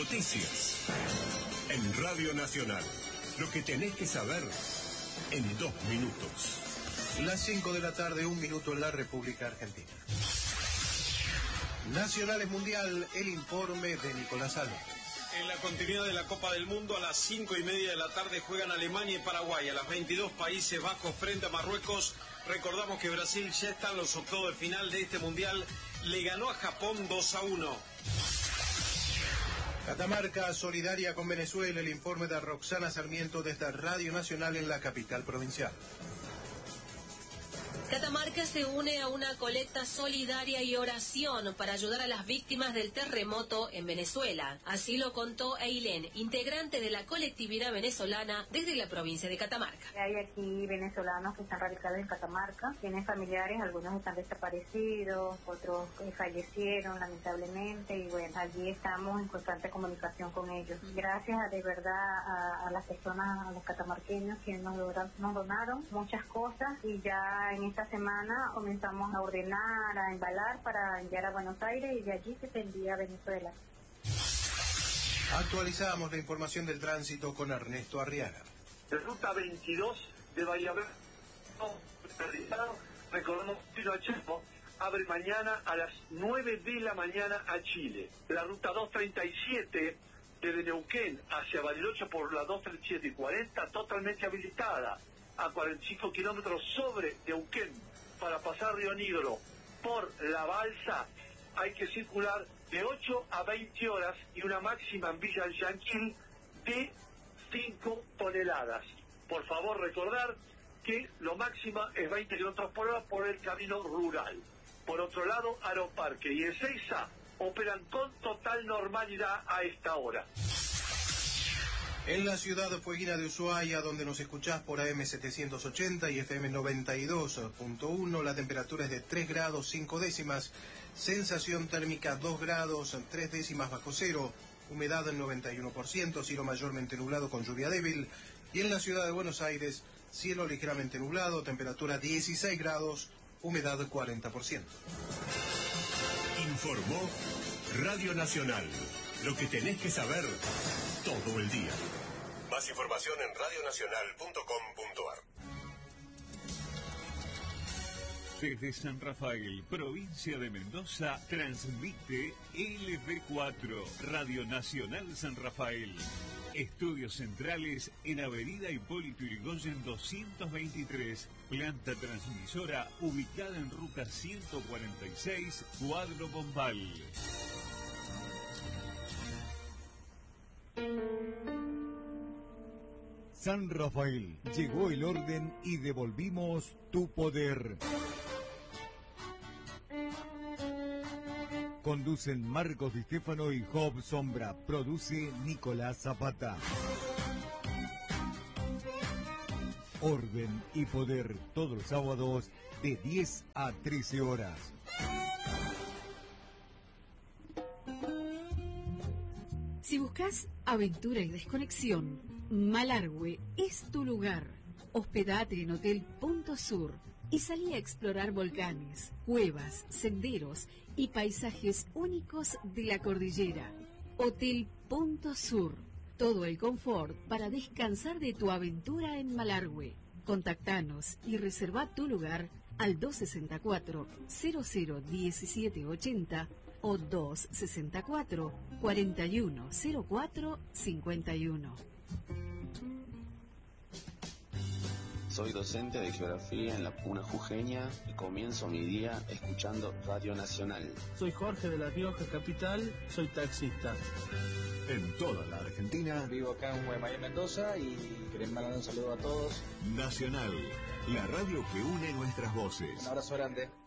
Noticias. En Radio Nacional. Lo que tenés que saber en 2 minutos. Las 5 de la tarde, 1 minuto en la República Argentina. Nacionales Mundial, el informe de Nicolás Álvarez. En la continuidad de la Copa del Mundo, a las 5:30 de la tarde juegan Alemania y Paraguay. A las 22 Países Bajos frente a Marruecos. Recordamos que Brasil ya está en los octavos de final de este Mundial. Le ganó a Japón 2-1. Catamarca, solidaria con Venezuela, el informe de Roxana Sarmiento desde Radio Nacional en la capital provincial. Catamarca se une a una colecta solidaria y oración para ayudar a las víctimas del terremoto en Venezuela. Así lo contó Eileen, integrante de la colectividad venezolana desde la provincia de Catamarca. Hay aquí venezolanos que están radicados en Catamarca, tienen familiares, algunos están desaparecidos, otros fallecieron lamentablemente y bueno, allí estamos en constante comunicación con ellos. Gracias de verdad a las personas, a los catamarqueños que nos donaron muchas cosas y ya en esta semana comenzamos a ordenar, a embalar para enviar a Buenos Aires y de allí se envía a Venezuela. Actualizamos la información del tránsito con Ernesto Arriaga. La ruta 22 de Bahía Blanca, recordemos Chaco, abre mañana a las 9 de la mañana a Chile. La ruta 237 desde Neuquén hacia Bariloche por la 237 y 40 totalmente habilitada. A 45 kilómetros sobre Neuquén para pasar Río Negro por la balsa hay que circular de 8 a 20 horas y una máxima en Villa del Yanquil de 5 toneladas. Por favor recordar que lo máxima es 20 kilómetros por hora por el camino rural. Por otro lado, Aeroparque y Ezeiza operan con total normalidad a esta hora. En la ciudad fueguina de Ushuaia, donde nos escuchás por AM 780 y FM 92.1, la temperatura es de 3 grados 5 décimas, sensación térmica 2 grados 3 décimas bajo cero, humedad del 91%, cielo mayormente nublado con lluvia débil, y en la ciudad de Buenos Aires, cielo ligeramente nublado, temperatura 16 grados, humedad 40%. Informó Radio Nacional. Lo que tenés que saber todo el día. Más información en radionacional.com.ar. Desde San Rafael, provincia de Mendoza, transmite LB4, Radio Nacional San Rafael. Estudios centrales en Avenida Hipólito Yrigoyen 223, planta transmisora ubicada en ruta 146, Cuadro Bombal. San Rafael, llegó el orden y devolvimos tu poder. Conducen Marcos Di Stefano y Job Sombra. Produce Nicolás Zapata. Orden y poder, todos los sábados de 10 a 13 horas. Si buscas aventura y desconexión, Malargüe es tu lugar. Hospedate en Hotel Punto Sur y salí a explorar volcanes, cuevas, senderos y paisajes únicos de la cordillera. Hotel Punto Sur. Todo el confort para descansar de tu aventura en Malargüe. Contactanos y reserva tu lugar al 264-001780 o 264-410451. Soy docente de geografía en la Puna Jujeña y comienzo mi día escuchando Radio Nacional. Soy Jorge de La Rioja Capital, soy taxista. En toda la Argentina. Vivo acá en Guaymallén, Mendoza y queremos mandar un saludo a todos. Nacional, la radio que une nuestras voces. Un abrazo grande.